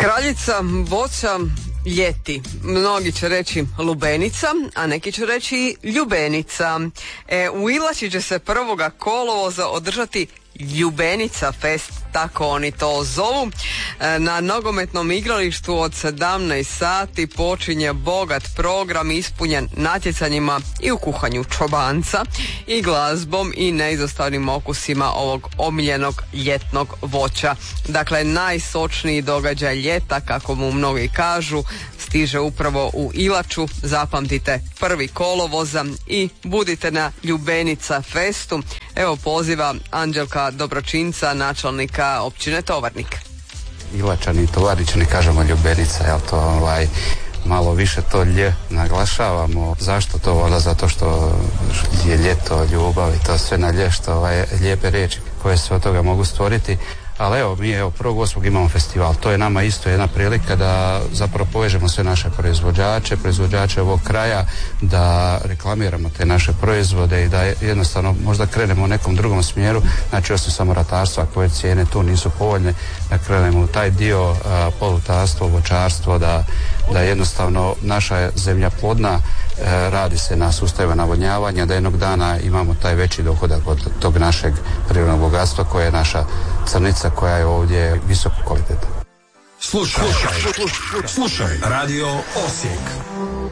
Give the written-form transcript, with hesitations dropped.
Kraljica voća ljeti. Mnogi će reći lubenica, a neki će reći ljubenica. U Ilači će se 1. kolovoza održati Ljubenica fest, tako oni to zovu. Na nogometnom igralištu od 17 sati počinje bogat program ispunjen natjecanjima i u kuhanju čobanca i glazbom i neizostavnim okusima ovog omiljenog ljetnog voća. Dakle, najsočniji događaj ljeta, kako mu mnogi kažu, stiže upravo u Ilaču. Zapamtite 1. kolovoza i budite na Ljubenica festu. Evo poziva Anđelka Dobročinca, načelnika općine Tovarnik. Ilačani, Tovarničani kažemo Ljubenica, jel to malo više to naglašavamo. Zašto to? Valjda zato što je ljeto, ljubav i to sve na lje, što lijepe riječi koje se od toga mogu stvoriti. Ali evo, mi 1.8. imamo festival. To je nama isto jedna prilika da zapravo povežemo sve naše proizvođače ovog kraja, da reklamiramo te naše proizvode i da jednostavno možda krenemo u nekom drugom smjeru, znači osim samo ratarstva koje cijene tu nisu povoljne, da krenemo u taj dio polutarstvo, voćarstvo, da jednostavno naša zemlja plodna, radi se na sustavima navodnjavanja, da jednog dana imamo taj veći dohodak od tog našeg prirodnog bogatstva koje je naša crnica koja je ovdje visoko kvalitetna. Slušaj Radio Osijek.